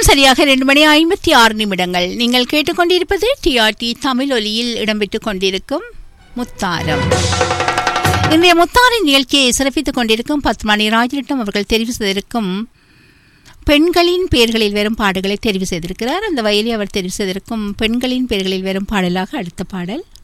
சரியாக 2:56 நீங்கள் கேட்டுக்கொண்டிருப்பது டிஆர்டி தமிழ் ஒலியில் இடம்பெற்றுக் கொண்டிருக்கும் முத்தாரம். இன்றைய முத்தாரின் நிகழ்ச்சியை சிறப்பித்துக் கொண்டிருக்கும் பத்மணி ராஜரட்னம் அவர்கள் தெரிவு செய்திருக்கும் பெண்களின் பெயர்களில் வரும் பாடல்களை தெரிவு செய்திருக்கிறார். அந்த வயலில் அவர் தெரிவு செய்திருக்கும் பெண்களின் பெயர்களில் வரும் பாடலாக அடுத்த பாடல்